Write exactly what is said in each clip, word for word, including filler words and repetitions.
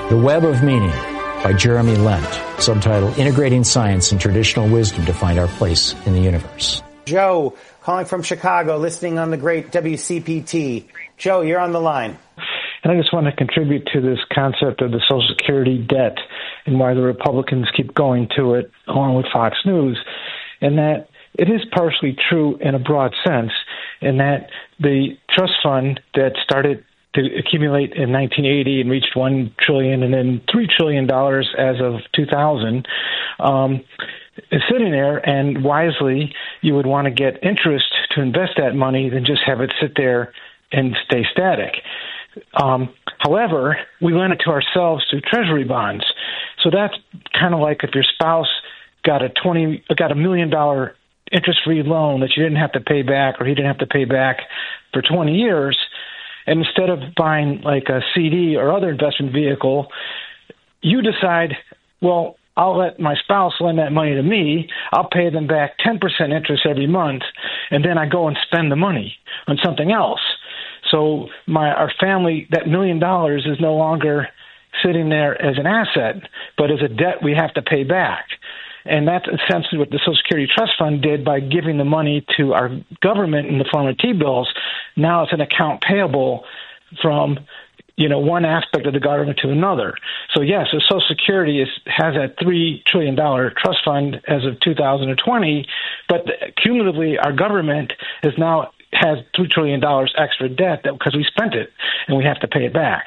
The Web of Meaning by Jeremy Lent, subtitled Integrating Science and Traditional Wisdom to Find Our Place in the Universe. Joe, calling from Chicago, listening on the great W C P T. Joe, you're on the line. And I just want to contribute to this concept of the Social Security debt and why the Republicans keep going to it, along with Fox News, and that it is partially true in a broad sense, in that the trust fund that started to accumulate in nineteen eighty and reached one trillion dollars and then three trillion dollars as of two thousand um, is sitting there, and wisely you would want to get interest to invest that money than just have it sit there and stay static. Um, however, we lend it to ourselves through treasury bonds. So that's kind of like if your spouse got a twenty, got a million dollar interest-free loan that you didn't have to pay back, or he didn't have to pay back for twenty years. And instead of buying like a C D or other investment vehicle, you decide, well, I'll let my spouse lend that money to me. I'll pay them back ten percent interest every month, and then I go and spend the money on something else. So my our family, that million dollars is no longer sitting there as an asset, but as a debt we have to pay back. And that's essentially what the Social Security Trust Fund did by giving the money to our government in the form of T-bills. Now it's an account payable from, you know, one aspect of the government to another. So yes, the Social Security is, has that three trillion dollars trust fund as of two thousand twenty, but cumulatively our government is now has three trillion dollars extra debt that, because we spent it and we have to pay it back.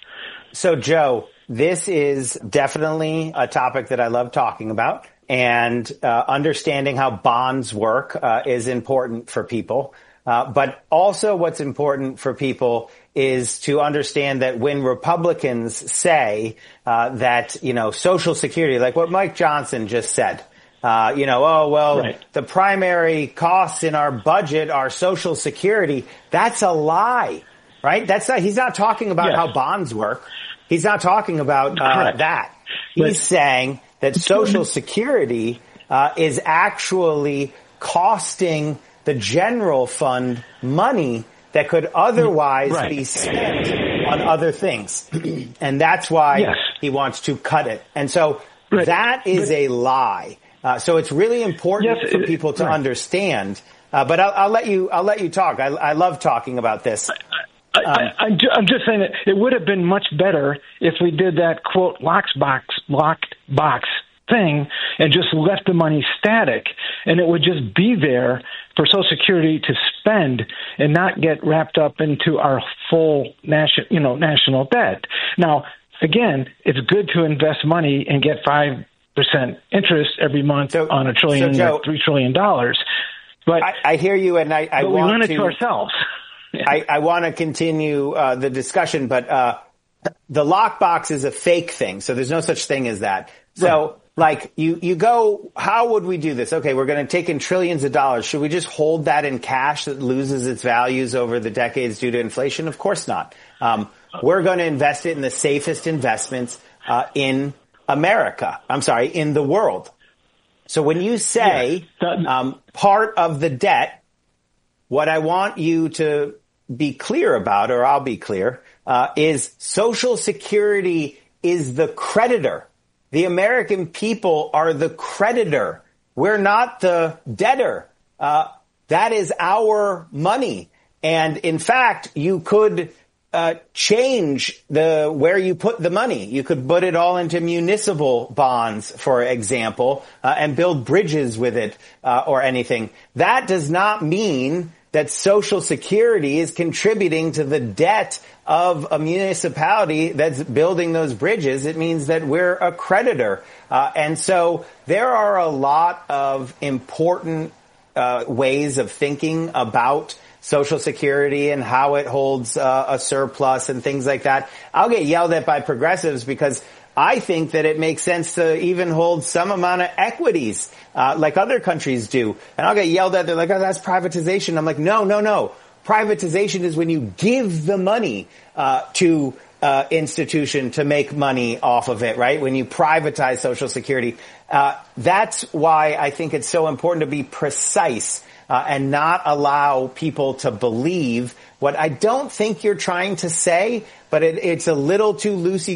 So Joe, this is definitely a topic that I love talking about. And uh, understanding how bonds work uh, is important for people. Uh, but also what's important for people is to understand that when Republicans say uh, that, you know, Social Security, like what Mike Johnson just said, uh, you know, oh, well, right. The primary costs in our budget are Social Security. That's a lie, right? That's not, he's not talking about yes. how bonds work. He's not talking about uh, that. He's right. saying that Social Security uh, is actually costing the general fund money that could otherwise right. be spent on other things. And that's why yes. he wants to cut it. And so right. that is but, a lie. Uh, so it's really important yes, for people to right. understand. Uh, but I'll, I'll let you, I'll let you talk. I, I love talking about this. I, I, I'm, ju- I'm just saying that it would have been much better if we did that, quote, locked box, locked box thing and just left the money static, and it would just be there for Social Security to spend and not get wrapped up into our full national, you know, national debt. Now, again, it's good to invest money and get five percent interest every month so, on a trillion, so Joe, three trillion dollars. But I, I hear you, and I, I but want we lend it to, to ourselves. I, I want to continue uh, the discussion, but uh, the lockbox is a fake thing, so there's no such thing as that. So, right. like, you, you go, how would we do this? Okay, we're going to take in trillions of dollars. Should we just hold that in cash that loses its values over the decades due to inflation? Of course not. Um, we're going to invest it in the safest investments uh, in America. I'm sorry, in the world. So when you say yeah. um, part of the debt, what I want you to be clear about, or I'll be clear, uh, is Social Security is the creditor. The American people are the creditor. We're not the debtor. Uh, that is our money. And in fact, you could uh, change the where you put the money. You could put it all into municipal bonds, for example, uh, and build bridges with it uh, or anything. That does not mean that Social Security is contributing to the debt of a municipality that's building those bridges. It means that we're a creditor. Uh, and so there are a lot of important uh, ways of thinking about Social Security and how it holds uh, a surplus and things like that. I'll get yelled at by progressives because I think that it makes sense to even hold some amount of equities, uh, like other countries do. And I'll get yelled at. They're like, oh, that's privatization. I'm like, no, no, no. Privatization is when you give the money, uh, to, uh, institution to make money off of it, right? When you privatize Social Security. Uh, that's why I think it's so important to be precise, uh, and not allow people to believe what I don't think you're trying to say, but it, it's a little too loosey